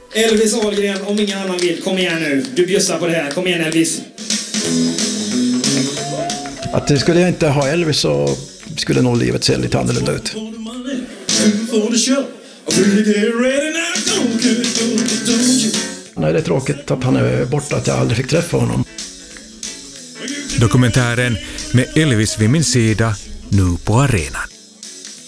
Elvis Ahlgren, om ingen annan vill. Kom igen nu. Du bjussar på det här. Kom igen, Elvis. Att skulle jag inte ha Elvis så skulle nog livet se lite annorlunda ut. Nej, det är tråkigt att han är borta, att jag aldrig fick träffa honom. Dokumentären Med Elvis vid min sida, nu på arenan.